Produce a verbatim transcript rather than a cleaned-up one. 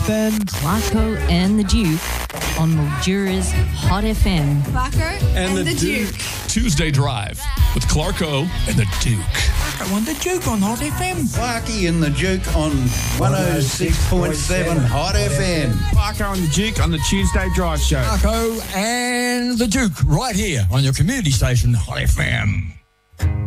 F M. Clarko and the Duke on Mildura's Hot F M. Clarko and, And the, the Duke. Duke. Tuesday Drive with Clarko and the Duke. I want the Duke on Hot F M. Clarky and the Duke on one oh six point seven Hot F M. Clarko and the Duke on the Tuesday Drive Show. Clarko and the Duke right here on your community station, Hot F M.